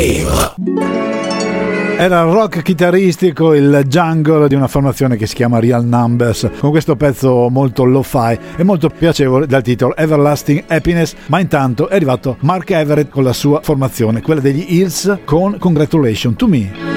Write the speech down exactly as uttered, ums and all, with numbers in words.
Wave. Era il rock chitarristico, il jungle di una formazione che si chiama Real Numbers, con questo pezzo molto lo-fi e molto piacevole dal titolo Everlasting Happiness. Ma intanto è arrivato Mark Everett con la sua formazione, quella degli Hills, con Congratulations to Me.